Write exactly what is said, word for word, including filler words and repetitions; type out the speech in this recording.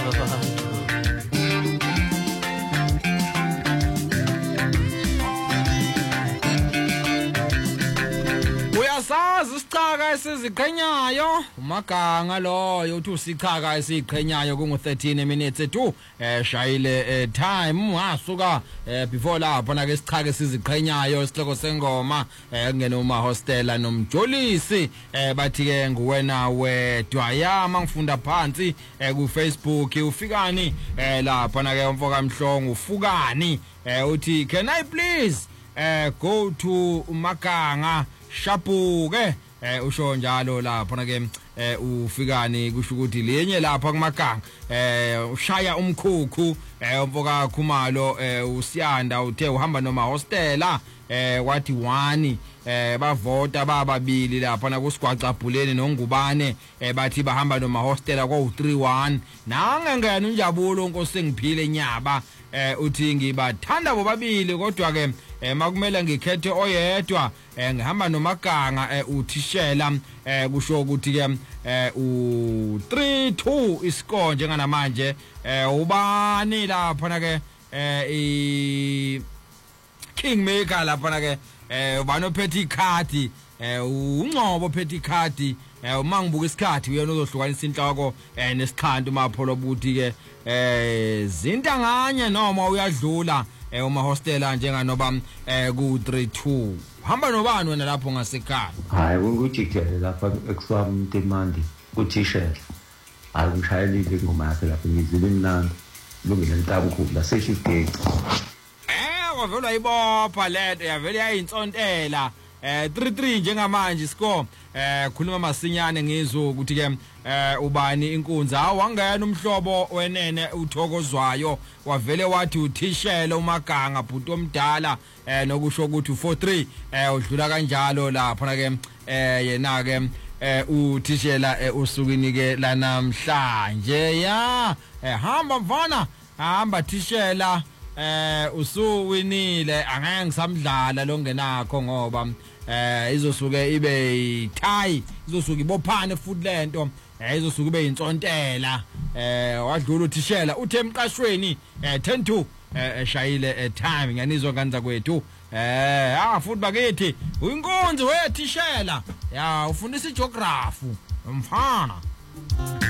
abantu. Uyasazi isichaka esiziqhenyayo umaganga loyo uthi usichaka esiqhenyayo kungu thirteen minutes to eh shayile time wasuka before lapho na ke isichaka esiziqhenyayo isihloko sengoma ngene uma hostela nomjolisi bathi ke nguwena wedwa yama ngifunda phansi ku Facebook ufikani lapha na ke umfoka Mhlongo ufukani uthi can I please go to umaganga shapuke eh usho njalo lapho na ke eh ufikani kusho ukuthi lenye lapha kumaganga eh ushaya umkhukhu eh umfoka Khumalo eh usiyanda uthe uhamba noma hostela eh wathi one eh bavota bababili lapha na kusigwaqabhuleni noNgubane eh bathi bahamba noma hostela kwa three one nangengena uNjabulo Nkosi ngiphile nyaba eh uthi ngibathanda bobabili kodwa ke eh makumele ngikhethe oyedwa eh ngihamba nomaganga eh uthishela eh kusho ukuthi ke eh u three two iscore njengana manje eh ubani lapha na ke eh i Kingmaker lapha na ke eh ubani ophethe ikhadi eh uNgcobo ophethe ikhadi eh uma ngibuka isikhathi uyena uzohlukanisa inhloko eh nesikhantu mapholo buthi ke eh zintanganye noma uyadlula eh uma hostela njenganoba eh ku three two hamba nobani wena lapho ngasekhaya hayi ngujikele lapha ekuswami Mtimandi kuthishela hayi ngishayelile ingoma yakhe lapha ngizile imnandi lungile ntabukhu la seshigeci eh wavela ibopha lento yavela yayinsontela eh three three njengamanje score eh khuluma masinyane ngizwe ukuthi ke eh ubani inkunzi awangena umhlobo wenene uthokozwayo wavele wathi uthishela umaganga bhuti omdala eh nokusho ukuthi four three eh udlula kanjalo lapha na ke eh yena ke eh uthishela usukini ke la namhlanje ya eh hamba mfana hamba thishela eh usuwinile angeke ngisamdlala lo ngenakho ngoba eh izosuke ibe tie izosuka ibophane futhi lento eh izosuka ibe intsontela eh wadlula uthishela uthe emqashweni eh ten two eshayile time nganizwa kanza kwethu eh ah futhi bakithi uyinkonzi wethishela ya ufundisa igeography mfana